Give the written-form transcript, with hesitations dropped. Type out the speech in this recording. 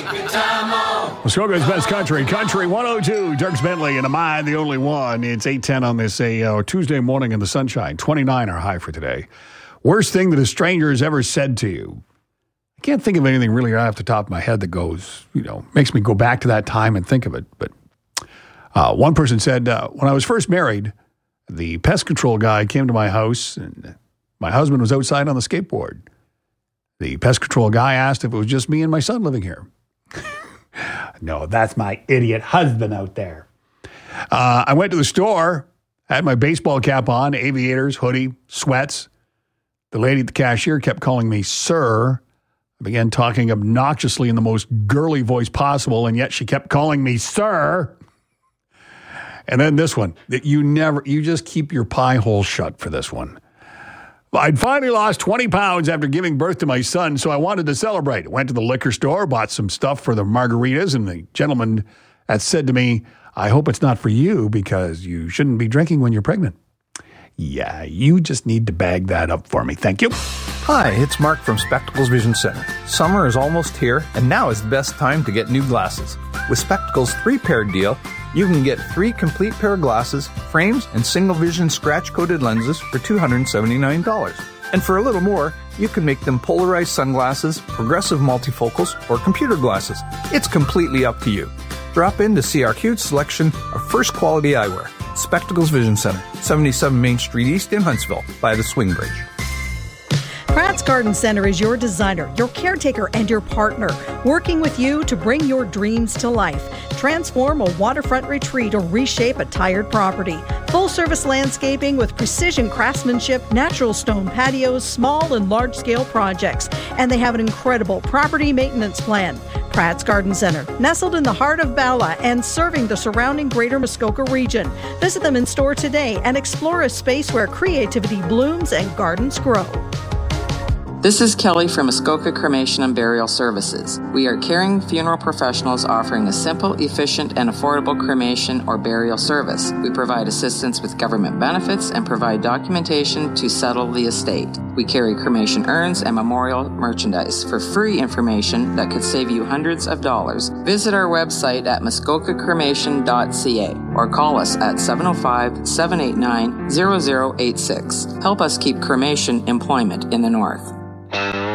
Muskoka's best country, Country 102. Dirks Bentley and Am I the Only One? It's 8:10 on this Tuesday morning in the sunshine. 29 our high for today. Worst thing that a stranger has ever said to you. I can't think of anything really right off the top of my head that goes, makes me go back to that time and think of it. But one person said, when I was first married, the pest control guy came to my house and my husband was outside on the skateboard. The pest control guy asked if it was just me and my son living here. No, that's my idiot husband out there. I went to the store, had my baseball cap on, aviators, hoodie, sweats. The lady at the cashier kept calling me sir. I began talking obnoxiously in the most girly voice possible, and yet she kept calling me sir. And then this one, that you just keep your pie hole shut for this one. I'd finally lost 20 pounds after giving birth to my son, so I wanted to celebrate. Went to the liquor store, bought some stuff for the margaritas, and the gentleman had said to me, I hope it's not for you because you shouldn't be drinking when you're pregnant. Yeah, you just need to bag that up for me. Thank you. Hi, it's Mark from Spectacles Vision Center. Summer is almost here, and now is the best time to get new glasses. With Spectacles' 3-pair deal, you can get 3 complete pair of glasses, frames, and single-vision scratch-coated lenses for $279. And for a little more, you can make them polarized sunglasses, progressive multifocals, or computer glasses. It's completely up to you. Drop in to see our huge selection of first-quality eyewear. Spectacles Vision Center, 77 Main Street East in Huntsville, by the Swing Bridge. Pratt's Garden Center is your designer, your caretaker, and your partner, working with you to bring your dreams to life. Transform a waterfront retreat or reshape a tired property. Full-service landscaping with precision craftsmanship, natural stone patios, small and large-scale projects. And they have an incredible property maintenance plan. Pratt's Garden Center, nestled in the heart of Bala and serving the surrounding greater Muskoka region. Visit them in store today and explore a space where creativity blooms and gardens grow. This is Kelly from Muskoka Cremation and Burial Services. We are caring funeral professionals offering a simple, efficient, and affordable cremation or burial service. We provide assistance with government benefits and provide documentation to settle the estate. We carry cremation urns and memorial merchandise. For free information that could save you hundreds of dollars, visit our website at muskokacremation.ca or call us at 705-789-0086. Help us keep cremation employment in the North.